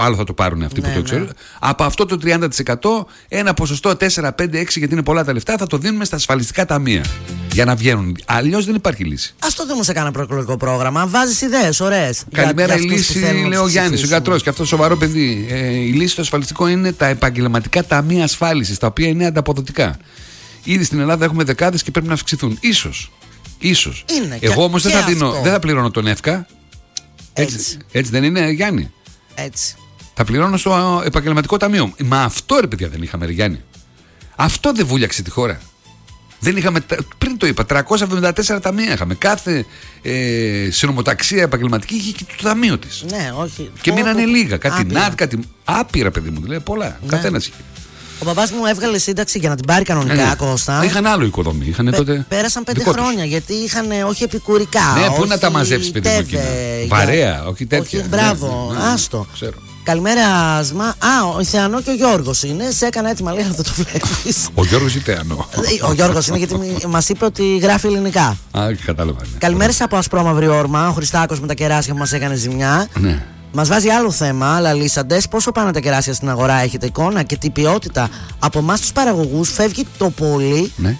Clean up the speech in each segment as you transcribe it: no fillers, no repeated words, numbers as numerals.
άλλο θα το πάρουν αυτοί που το ξέρουν. Από αυτό το 30% ένα ποσοστό 4, 5, 6, γιατί είναι πολλά τα λεφτά, θα το δίνουμε στα ασφαλιστικά ταμεία. Για να βγαίνουν. Αλλιώς δεν υπάρχει λύση. Ας το δούμε σε κάνα προεκλογικό πρόγραμμα. Βάζεις ιδέες, ωραίες. Καλημέρα, η λύση, λέει ο Γιάννης, ο γιατρός, και αυτό σοβαρό παιδί. Η λύση στο ασφαλιστικό είναι τα επαγγελματικά ταμεία ασφάλισης, τα οποία είναι ανταποδοτικά. Ήδη στην Ελλάδα έχουμε δεκάδες και πρέπει να αυξηθούν. Ίσως. Εγώ όμως δεν θα πληρώνω τον ΕΦΚΑ. Έτσι δεν είναι, Γιάννη? Έτσι. Θα πληρώνω στο επαγγελματικό ταμείο. Μα αυτό, ρε παιδιά, δεν είχαμε, ρε Γιάννη? Αυτό δεν βούλιαξε τη χώρα. Δεν είχαμε, πριν το είπα, 374 ταμεία είχαμε. Κάθε συνομοταξία επαγγελματική είχε και το ταμείο της. Ναι, όχι. Και μείνανε λίγα. Κάτι ΝΑΤ, κάτι. Άπειρα, παιδί μου. Δηλαδή, πολλά. Ναι. Καθένας είχε. Ο παπάς μου έβγαλε σύνταξη για να την πάρει κανονικά, Κώστα. Είχαν άλλο οικοδομή. Τότε πέρασαν 5 χρόνια γιατί είχαν όχι επικουρικά. Ναι, πού να τα μαζέψει, παιδί μου? Βαρέα, όχι τέτοια. Όχι, μπράβο, άστο. Ξέρω. Καλημέρα, Άσμα. Ο Θεανό και ο Γιώργος είναι. Σε έκανα έτοιμα, λέει, να το βλέπεις. Ο Γιώργος ή Θεανό? Ο Γιώργος είναι, γιατί μας είπε ότι γράφει ελληνικά. Κατάλαβα. Ναι. Καλημέρα από Ασπρόμαυρη Όρμα. Ο Χριστάκος με τα κεράσια που μας έκανε ζημιά. Ναι. Μας βάζει άλλο θέμα, αλλά λύσαντες, πόσο πάνε τα κεράσια στην αγορά, έχετε εικόνα? Και την ποιότητα από εμάς τους παραγωγούς φεύγει το πολύ, με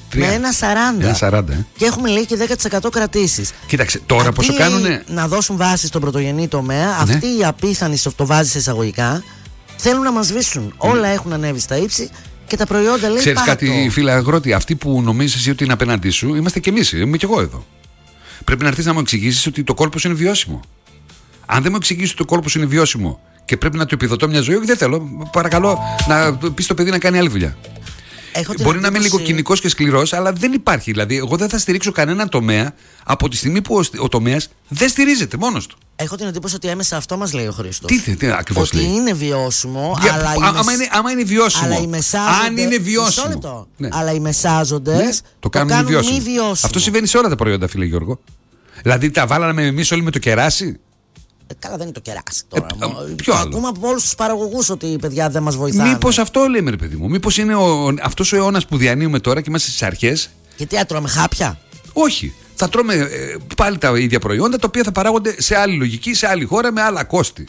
1,40. Και έχουμε, λέει, και 10% κρατήσεις. Κοίταξε, τώρα πόσο κάνουνε. Να δώσουν βάση στον πρωτογενή τομέα, αυτοί οι απίθανοι, το βάζει σε εισαγωγικά, θέλουν να μας σβήσουν. Όλα έχουν ανέβει στα ύψη και τα προϊόντα, λέει, ξέρεις κάτι, φίλε αγρότη, αυτοί που νομίζεις εσύ ότι είναι απέναντί σου, είμαστε κι εμείς, είμαι κι εγώ εδώ. Πρέπει να έρθεις να μου εξηγήσεις ότι το κόλπο είναι βιώσιμο. Αν δεν μου εξηγήσει ότι το κόλπο είναι βιώσιμο και πρέπει να του επιδοτώ μια ζωή, όχι, δεν θέλω. Παρακαλώ να πει στο παιδί να κάνει άλλη δουλειά. Μπορεί να είμαι λίγο κοινικός και σκληρός, αλλά δεν υπάρχει. Δηλαδή, εγώ δεν θα στηρίξω κανέναν τομέα από τη στιγμή που ο τομέας δεν στηρίζεται μόνος του. Έχω την εντύπωση ότι έμεσα αυτό μας λέει ο Χρήστος. Τι ακριβώς λέει? Ότι είναι βιώσιμο, άμα είναι βιώσιμο. Αλλά οι μεσάζοντες, αν είναι βιώσιμο. Ναι. Αλλά οι μεσάζοντες το κάνουν μη βιώσιμο. Αυτό συμβαίνει σε όλα τα προϊόντα, φίλε Γιώργο. Δηλαδή, τα βάλαμε εμείς όλοι με το κεράσι. Καλά, δεν είναι το κεράσι τώρα. Ποιο άλλο? Ακούμε από όλους τους παραγωγούς ότι οι παιδιά δεν μας βοηθάνε. Μήπως αυτό λέμε, ρε παιδί μου? Μήπως είναι αυτός ο αιώνας που διανύουμε τώρα και είμαστε στις αρχές? Γιατί θα τρώμε χάπια? Όχι. Θα τρώμε πάλι τα ίδια προϊόντα, τα οποία θα παράγονται σε άλλη λογική, σε άλλη χώρα, με άλλα κόστη.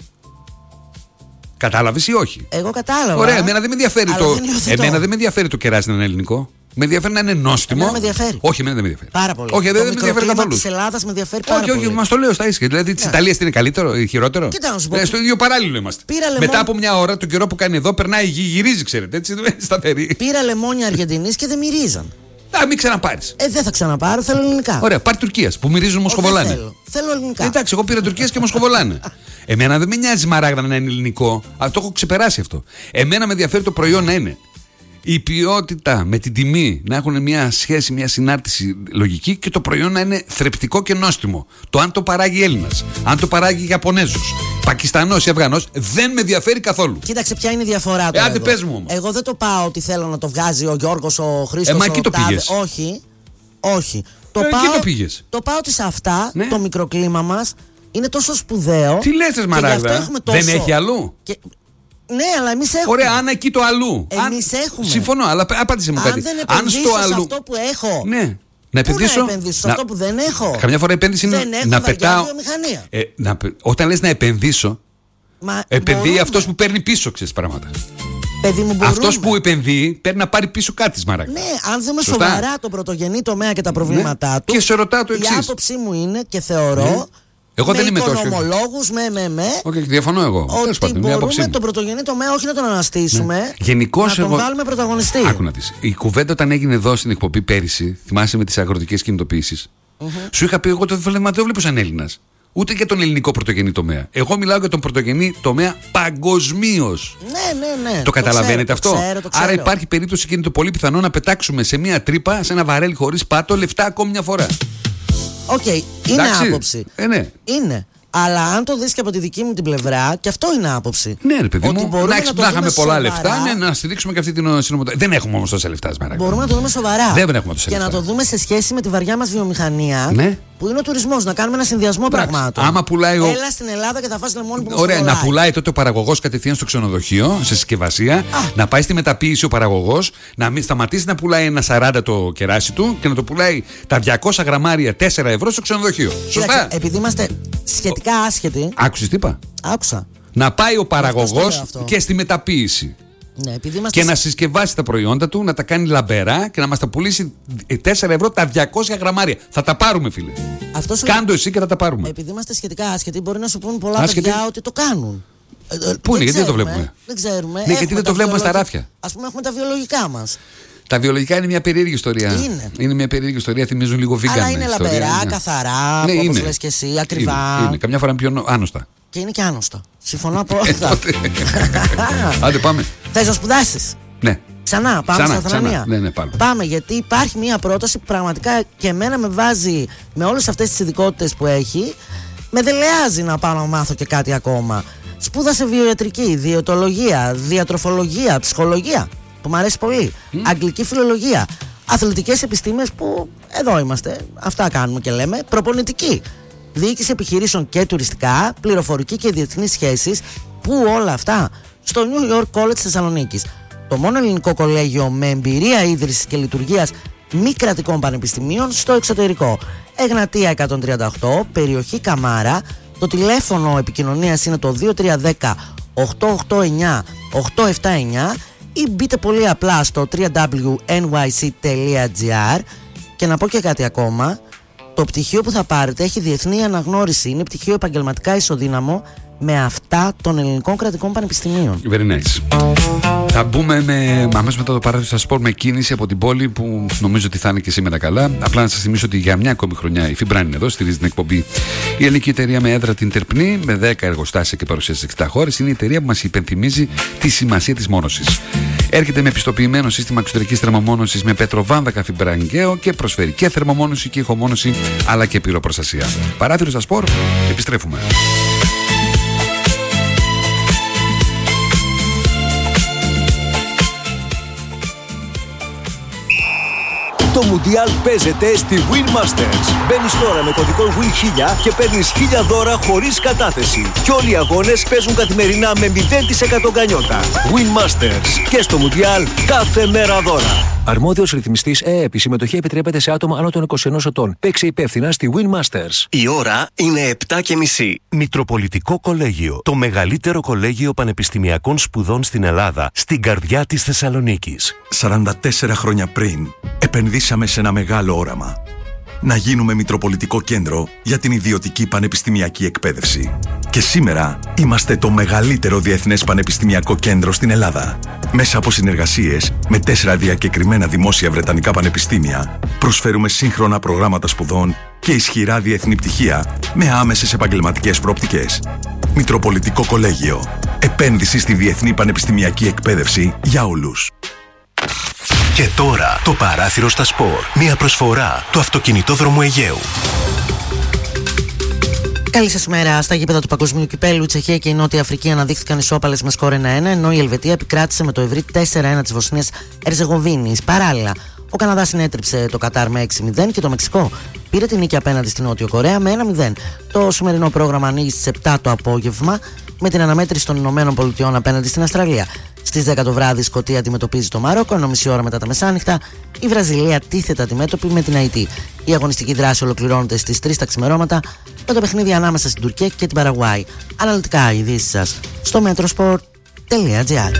Κατάλαβες ή όχι? Εγώ κατάλαβα. Ωραία, εμένα δεν με ενδιαφέρει το κεράσι να είναι ελληνικό. Με ενδιαφέρει να είναι νόστιμο. Εμένα με ενδιαφέρει. Όχι, εμένα δεν με ενδιαφέρει. Πάρα πολύ. Όχι, δεν με ενδιαφέρει καθόλου. Της Ελλάδας με ενδιαφέρει πάρα πολύ. Όχι, μας το λέω στα ίσια. Δηλαδή της Ιταλίας είναι καλύτερο ή χειρότερο? Κοίτα να σου πω. Στο ίδιο παράλληλο είμαστε. Μετά από μια ώρα, το καιρό που κάνει εδώ, περνάει η γη, γυρίζει, ξέρετε. Έτσι δεν είναι σταθερή. Πήρα λεμόνια Αργεντινής και δεν μυρίζαν. Μην ξαναπάρεις. Δεν θα ξαναπάρω, θέλω ελληνικά. Ωραία, πάρει Τουρκίας που μυρίζουν μοσχοβολάνε. Θέλω ελληνικά. Εντάξει, εγώ πήρα Τουρκίας και μοσχοβολάνε. Εμένα δεν με νοιάζει μαράγδα να είναι ελληνικό. Το έχω ξεπεράσει αυτό. Εμένα με ενδιαφέρει το προϊόν να είναι η ποιότητα με την τιμή να έχουν μια σχέση, μια συνάρτηση λογική, και το προϊόν να είναι θρεπτικό και νόστιμο. Το αν το παράγει Έλληνας, αν το παράγει Ιαπωνέζος, Πακιστανός ή Αφγανός, δεν με ενδιαφέρει καθόλου. Κοίταξε ποια είναι η διαφορά του. Άντε, πες μου όμως. Εγώ δεν το πάω ότι θέλω να το βγάζει ο Γιώργος, ο Χρήστος. Μα εκεί το πήγες. Όχι. Το πάω ότι σε αυτά, ναι, το μικροκλίμα μας είναι τόσο σπουδαίο. Τι λες, μαράγδα? Δεν έχει αλλού? Ναι, αλλά εμείς έχουμε. Ωραία, αν εκεί το αλλού. Εμείς έχουμε. Συμφωνώ, αλλά απάντησε μου κάτι. Αν δεν επενδύσω σε αυτό που έχω. Ναι. Να επενδύσω. Πού να επενδύσω σε αυτό που δεν έχω? Καμιά φορά η επένδυση είναι να πετάω. Όταν λες να επενδύσω, επενδύει αυτός που παίρνει πίσω, ξέρεις, πράγματα. Αυτός που επενδύει παίρνει να πάρει πίσω κάτι, Μαράγκα. Ναι, αν δούμε σοβαρά τον πρωτογενή τομέα και τα προβλήματά του. Και σε ρωτάω το εξής. Η άποψή μου είναι και θεωρώ. Εγώ δεν είμαι τόσο. Με οικονομολόγους, Όχι, διαφωνώ εγώ. Ότι μπορούμε τον πρωτογενή τομέα όχι να τον αναστήσουμε, να τον βάλουμε πρωταγωνιστή. Άκου να δεις. Η κουβέντα όταν έγινε εδώ στην εκπομπή πέρυσι, θυμάσαι, με τις αγροτικές κινητοποιήσεις, σου είχα πει εγώ το δεν βλέπω σαν Έλληνας. Ούτε για τον ελληνικό πρωτογενή τομέα. Εγώ μιλάω για τον πρωτογενή τομέα παγκοσμίως. Ναι. Το καταλαβαίνετε αυτό? Το ξέρω. Άρα υπάρχει περίπτωση και είναι το πολύ πιθανό να πετάξουμε σε μια τρύπα, σε ένα βαρέλι χωρίς πάτο, λεφτά ακόμη μια φορά. Οκ, είναι άποψη. Ναι. Είναι. Αλλά αν το δεις και από τη δική μου την πλευρά, και αυτό είναι άποψη. Ναι, ρε παιδί μου, να είχαμε πολλά λεφτά, να στηρίξουμε και αυτή την συνομοταξία. Δεν έχουμε όμως τόσα λεφτά, Μαράγκα. Μπορούμε να το δούμε σοβαρά. Δεν έχουμε τόσα λεφτά. Και να το δούμε σε σχέση με τη βαριά μας βιομηχανία, ναι, που είναι ο τουρισμός. Να κάνουμε ένα συνδυασμό πραγμάτων. Άμα πουλάει Έλα στην Ελλάδα και θα φας λεμόνι που μας ωραία, να πουλάει τότε ο παραγωγός κατευθείαν στο ξενοδοχείο, σε συσκευασία, να πάει στη μεταποίηση ο παραγωγός, να μην σταματήσει να πουλάει ένα 40 το κεράσι του και να το πουλάει τα 200 γραμμάρια 4 ευρώ στο ξενοδοχείο. Σωστά. Επειδή είμαστε σχετικά άσχετοι. Άκουσες τι είπα? Άκουσα. Να πάει ο παραγωγός και στη μεταποίηση. Ναι, και να συσκευάσει τα προϊόντα του, να τα κάνει λαμπερά και να μας τα πουλήσει 4 ευρώ τα 200 γραμμάρια. Θα τα πάρουμε, φίλε. Κάντο εσύ και θα τα πάρουμε. Επειδή είμαστε σχετικά άσχετοι, μπορεί να σου πούν πολλά παιδιά ότι το κάνουν. Πού είναι, γιατί δεν το βλέπουμε? Δεν ξέρουμε. Ναι, γιατί δεν το βλέπουμε στα ράφια. Ας πούμε, έχουμε τα βιολογικά μας. Τα βιολογικά είναι μια περίεργη ιστορία. Είναι μια περίεργη ιστορία, θυμίζουν λίγο vegan. Αλλά είναι λαμπερά, καθαρά, ναι, όπως λες και εσύ, ακριβά. Είναι. Καμιά φορά πιο άνοστα. Και είναι και άνοστα. Συμφωνώ απόλυτα. Άντε πάμε. Θες να σπουδάσεις? Ναι. Ξανά, πάμε στα Αθανία. Ναι, πάμε, γιατί υπάρχει μια πρόταση που πραγματικά και εμένα με βάζει με όλες αυτές τις ειδικότητες που έχει. Με δελεάζει να πάω να μάθω και κάτι ακόμα. Σπούδασε βιοιατρική, διαιτολογία, διατροφολογία, ψυχολογία, που μου αρέσει πολύ. Αγγλική φιλολογία. Αθλητικές επιστήμες, που εδώ είμαστε. Αυτά κάνουμε και λέμε. Προπονητική. Διοίκηση επιχειρήσεων και τουριστικά. Πληροφορική και διεθνείς σχέσεις. Πού όλα αυτά? Στο New York College Θεσσαλονίκης. Το μόνο ελληνικό κολέγιο με εμπειρία ίδρυσης και λειτουργίας μη κρατικών πανεπιστημίων στο εξωτερικό. Εγνατία 138, περιοχή Καμάρα. Το τηλέφωνο επικοινωνίας είναι το 2310 889 879 ή μπείτε πολύ απλά στο www.nyc.gr. Και να πω και κάτι ακόμα. Το πτυχίο που θα πάρετε έχει διεθνή αναγνώριση. Είναι πτυχίο επαγγελματικά ισοδύναμο με αυτά των ελληνικών κρατικών πανεπιστημίων. Very nice. Θα μπούμε αμέσως μετά το παράθυρο στα σπορ με κίνηση από την πόλη που νομίζω ότι θα είναι και σήμερα καλά. Απλά να σας θυμίσω ότι για μια ακόμη χρονιά η Φιμπράν είναι εδώ, στηρίζει την εκπομπή. Η ελληνική εταιρεία με έδρα την Τερπνή, με 10 εργοστάσια και παρουσία σε 60 χώρες, είναι η εταιρεία που μας υπενθυμίζει τη σημασία της μόνωσης. Έρχεται με επιστοποιημένο σύστημα εξωτερικής θερμομόνωσης με πετροβάνδακα φιμπραγκαίο και προσφέρει και θερμομόνωση και ηχομόνωση αλλά και πυροπροστασία. Παράθυρο στα σπορ, επιστρέφουμε. Το Μουντιάλ παίζεται στη Win Masters. Μπαίνεις τώρα με κωδικό WIN1000 και παίρνεις 1000 δώρα χωρίς κατάθεση. Και όλοι οι αγώνες παίζουν καθημερινά με 0% γκανιότα. Win Masters. Και στο Μουντιάλ κάθε μέρα δώρα. Αρμόδιος ρυθμιστής ΕΕΠ. Η συμμετοχή επιτρέπεται σε άτομα άνω των 21 ετών. Παίξε υπεύθυνα στη Win Masters. Η ώρα είναι 7:30. Μητροπολιτικό Κολέγιο. Το μεγαλύτερο κολέγιο πανεπιστημιακών σπουδών στην Ελλάδα. Στην καρδιά της Θεσσαλονίκης. 44 χρόνια πριν επενδύσαμε σε ένα μεγάλο όραμα. Να γίνουμε Μητροπολιτικό Κέντρο για την ιδιωτική πανεπιστημιακή εκπαίδευση. Και σήμερα είμαστε το μεγαλύτερο διεθνές πανεπιστημιακό κέντρο στην Ελλάδα. Μέσα από συνεργασίες με 4 διακεκριμένα δημόσια βρετανικά πανεπιστήμια, προσφέρουμε σύγχρονα προγράμματα σπουδών και ισχυρά διεθνή πτυχία με άμεσες επαγγελματικές προοπτικές. Μητροπολιτικό Κολέγιο. Επένδυση στη διεθνή πανεπιστημιακή εκπαίδευση για όλους. Και τώρα το παράθυρο στα σπορ. Μια προσφορά του Αυτοκινητόδρομου Αιγαίου. Καλή σας ημέρα. Στα γήπεδα του Παγκοσμίου Κυπέλλου, η Τσεχία και η Νότια Αφρική αναδείχθηκαν ισόπαλες με σκορ 1-1, ενώ η Ελβετία επικράτησε με το ευρύ 4-1 της Βοσνίας Ερζεγοβίνης. Παράλληλα, ο Καναδάς συνέτριψε το Κατάρ με 6-0 και το Μεξικό πήρε την νίκη απέναντι στην Νότιο Κορέα με 1-0. Το σημερινό πρόγραμμα ανοίγει στις 7 το απόγευμα με την αναμέτρηση των Ηνωμένων Πολιτειών απέναντι στην Αυστραλία. Στις 10 το βράδυ η Σκωτία αντιμετωπίζει το Μαρόκο, ενώ μισή ώρα μετά τα μεσάνυχτα η Βραζιλία τίθεται αντιμέτωπη με την Αϊτή. Η αγωνιστική δράση ολοκληρώνεται στις 3 τα ξημερώματα με το παιχνίδι ανάμεσα στην Τουρκία και την Παραγουάη. Αναλυτικά οι ειδήσεις σας στο metrosport.gr.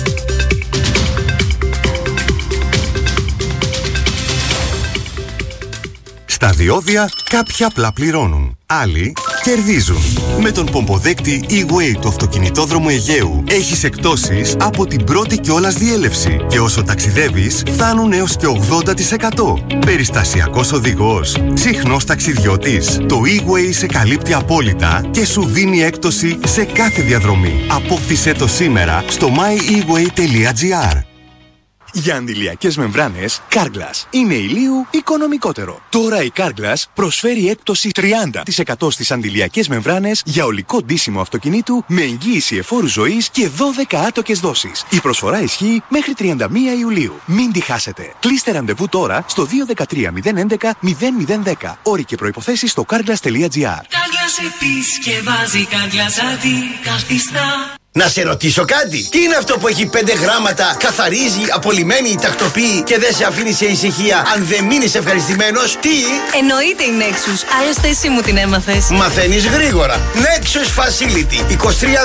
Στα διόδια κάποιοι απλά πληρώνουν, άλλοι κερδίζουν. Με τον πομποδέκτη E-Way του Αυτοκινητόδρομου Αιγαίου έχεις εκπτώσεις από την πρώτη κιόλας διέλευση και όσο ταξιδεύεις φτάνουν έως και 80%. Περιστασιακός οδηγός, συχνός ταξιδιώτης. Το E-Way σε καλύπτει απόλυτα και σου δίνει έκπτωση σε κάθε διαδρομή. Απόκτησέ το σήμερα στο myeWay.gr. Για αντιλιακές μεμβράνες, Carglass είναι ηλίου οικονομικότερο. Τώρα η Carglass προσφέρει έκπτωση 30% στις αντιλιακές μεμβράνες για ολικό ντύσιμο αυτοκινήτου με εγγύηση εφόρου ζωής και 12 άτοκες δόσεις. Η προσφορά ισχύει μέχρι 31 Ιουλίου. Μην τη χάσετε. Κλείστε ραντεβού τώρα στο 213 011 0010. Όροι και προϋποθέσεις στο carglass.gr. Carglass επισκευάζει, Carglass αντικαθιστά. Να σε ρωτήσω κάτι. Τι είναι αυτό που έχει 5 γράμματα, καθαρίζει, απολυμμένει, τακτοποιεί και δεν σε αφήνει σε ησυχία αν δεν μείνεις ευχαριστημένος? Τι? Εννοείται η Nexus. Άλλωστε εσύ μου την έμαθες. Μαθαίνεις γρήγορα. Nexus Facility 2310 36 54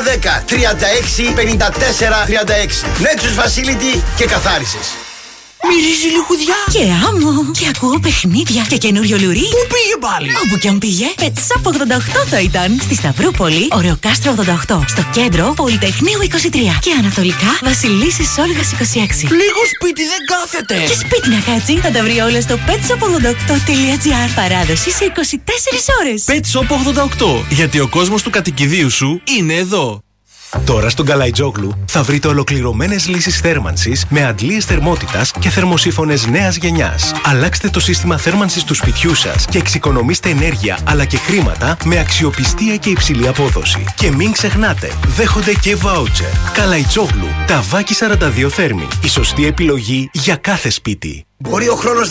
36. Nexus Facility και καθάρισες. Μυρίζει λιχουδιά και άμμο. Και ακούω παιχνίδια και καινούριο λουρί. Πού πήγε πάλι? Όπου κι αν πήγε. Pet Shop 88 θα ήταν. Στη Σταυρούπολη, Ωρεοκάστρο 88. Στο κέντρο, Πολυτεχνείου 23. Και ανατολικά, Βασιλίσσης Όλγας 26. Λίγο σπίτι δεν κάθεται. Και σπίτι να κάτσει, θα τα βρει όλα στο petshop88.gr. Παράδοση σε 24 ώρες. Pet Shop 88. Γιατί ο κόσμος του κατοικιδίου σου είναι εδώ. Τώρα στον Καλαϊτζόγλου θα βρείτε ολοκληρωμένες λύσεις θέρμανσης με αντλίες θερμότητας και θερμοσύφωνες νέας γενιάς. Αλλάξτε το σύστημα θέρμανσης του σπιτιού σας και εξοικονομήστε ενέργεια αλλά και χρήματα με αξιοπιστία και υψηλή απόδοση. Και μην ξεχνάτε, δέχονται και βάουτσερ. Καλαϊτζόγλου, Ταβάκι 42 Θέρμη. Η σωστή επιλογή για κάθε σπίτι. Μπορεί ο χρόνος